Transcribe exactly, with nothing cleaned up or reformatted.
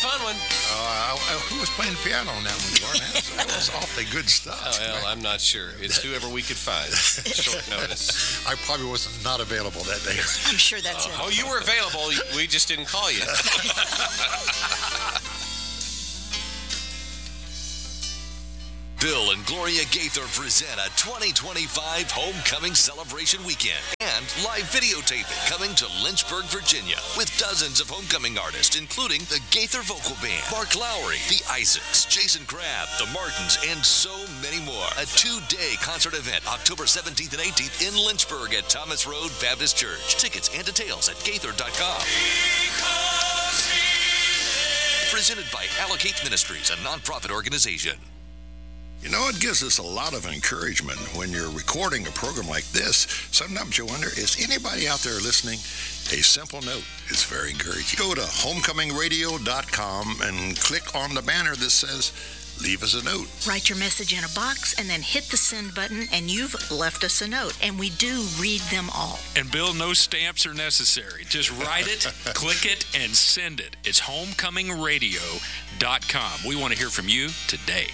fun one. Uh, who was playing the piano on that one, Gordon? That was awfully good stuff. Oh, well, I'm not sure. It's whoever we could find. Short notice. I probably was not available that day. I'm sure that's uh, it. Oh, you were available. We just didn't call you. Bill and Gloria Gaither present a twenty twenty-five Homecoming Celebration Weekend and live videotaping coming to Lynchburg, Virginia, with dozens of homecoming artists, including the Gaither Vocal Band, Mark Lowry, the Isaacs, Jason Crabb, the Martins, and so many more. A two-day concert event, October seventeenth and eighteenth in Lynchburg at Thomas Road Baptist Church. Tickets and details at gaither dot com. Presented by Allocate Ministries, a nonprofit organization. You know, it gives us a lot of encouragement when you're recording a program like this. Sometimes you wonder, is anybody out there listening? A simple note is very encouraging. Go to homecoming radio dot com and click on the banner that says, leave us a note. Write your message in a box and then hit the send button, and you've left us a note. And we do read them all. And Bill, no stamps are necessary. Just write it, click it, and send it. It's homecoming radio dot com. We want to hear from you today.